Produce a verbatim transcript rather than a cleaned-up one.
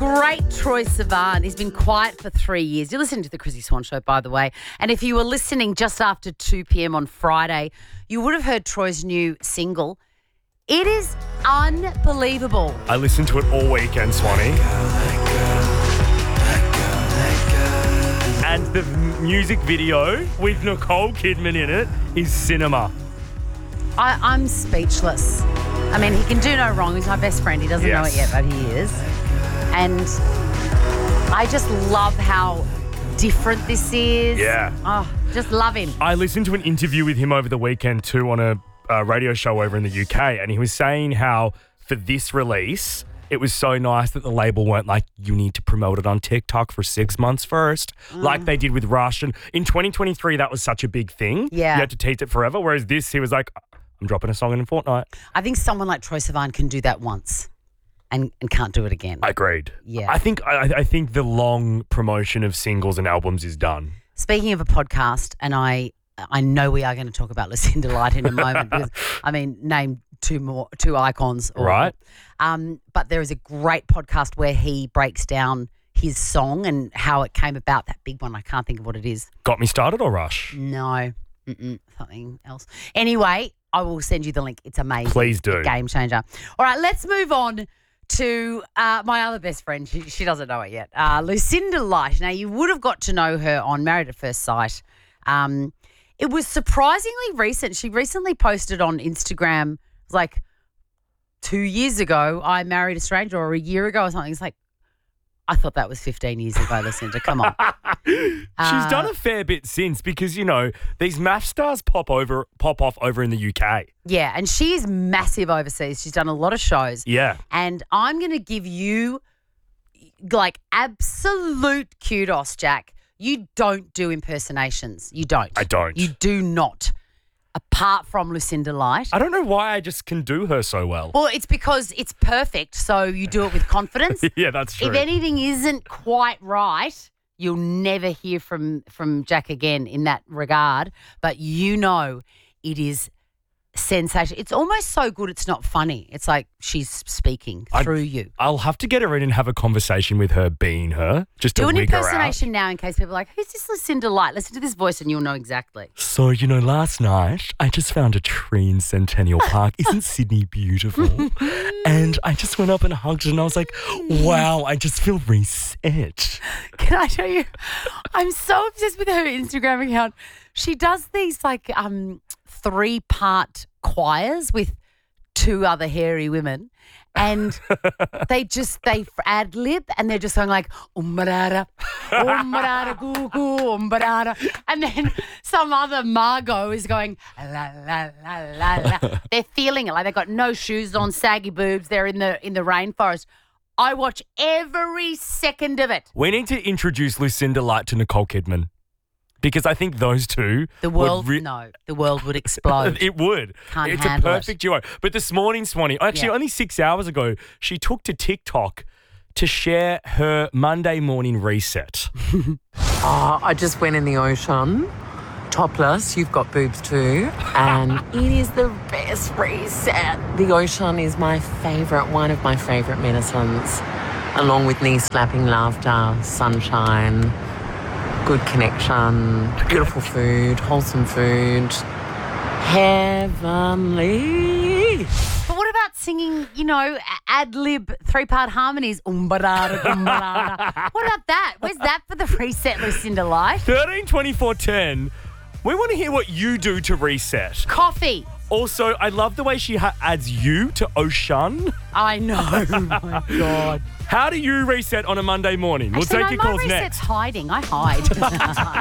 great Troye Sivan. He's been quiet for three years. You're listening to the Chrissy Swan Show, by the way. And if you were listening just after two p.m. on Friday, you would have heard Troy's new single. It is unbelievable. I listened to it all weekend, Swanee. And the music video with Nicole Kidman in it is cinema. I, I'm speechless. I mean, he can do no wrong. He's my best friend. He doesn't Yes. know it yet, but he is. And I just love how different this is. Yeah. Oh, just love him. I listened to an interview with him over the weekend too on a, a radio show over in the U K, and he was saying how for this release, it was so nice that the label weren't like, you need to promote it on TikTok for six months first, Mm. like they did with Rush. And in twenty twenty-three, that was such a big thing. Yeah. You had to tease it forever. Whereas this, he was like, I'm dropping a song in a fortnight. I think someone like Troye Sivan can do that once and, and can't do it again. I agreed. Yeah. I think I, I think the long promotion of singles and albums is done. Speaking of a podcast, and I I know we are going to talk about Lucinda Light in a moment because, I mean, name two more, two icons. Or, Right. Um, but there is a great podcast where he breaks down his song and how it came about, that big one. I can't think of what it is. Got Me Started or Rush? No, Mm-mm, something else. Anyway, I will send you the link. It's amazing. Please do. Game changer. All right, let's move on to uh, my other best friend. She, she doesn't know it yet. Uh, Lucinda Light. Now, you would have got to know her on Married at First Sight. Um, it was surprisingly recent. She recently posted on Instagram, like two years ago, I married a stranger, or a year ago or something. It's like, I thought that was fifteen years ago, Lucinda. Come on. She's Uh, done a fair bit since because, you know, these MAFS stars pop over, pop off over in the U K. Yeah, and she is massive overseas. She's done a lot of shows. Yeah. And I'm going to give you, like, absolute kudos, Jack. You don't do impersonations. You don't. I don't. You do not, apart from Lucinda Light. I don't know why I just can do her so well. Well, it's because it's perfect, so you do it with confidence. Yeah, that's true. If anything isn't quite right, you'll never hear from, from Jack again in that regard. But you know it is sensational. It's almost so good it's not funny. It's like she's speaking I- through you. I'll have to get her in and have a conversation with her being her, just Do to an wig her out. impersonation now in case people are like, who's this Lucinda Light? Listen to this voice and you'll know exactly. So, you know, last night I just found a tree in Centennial Park. Isn't Sydney beautiful? And I just went up and hugged her and I was like, wow, I just feel reset. Can I tell you, I'm so obsessed with her Instagram account. She does these like um, three-part choirs with two other hairy women, and they just, they ad-lib and they're just going like, umbarada, umbarada, goo goo, umbarada. And then some other Margot is going, la, la, la, la, la. They're feeling it. Like they've got no shoes on, saggy boobs. They're in the in the rainforest. I watch every second of it. We need to introduce Lucinda Light to Nicole Kidman because I think those two The would world, re- no, the world would explode. It would. Can't it's a handle it. perfect duo. But this morning, Swanee, actually Yeah. only six hours ago, she took to TikTok to share her Monday morning reset. Oh, I just went in the ocean, topless. You've got boobs too. And it is the best reset. The ocean is my favourite, one of my favourite medicines, along with knee-slapping laughter, sunshine, good connection, beautiful food, wholesome food, heavenly. But what about singing, you know, ad-lib three-part harmonies? Umbarada, umbarada. What about that? Where's that for the reset, Lucinda Light? thirteen twenty-four ten. We want to hear what you do to reset. Coffee. Also, I love the way she ha- adds you to ocean. I know. Oh, my God. How do you reset on a Monday morning? We'll Actually, take no, your my calls reset's next. hiding. I hide.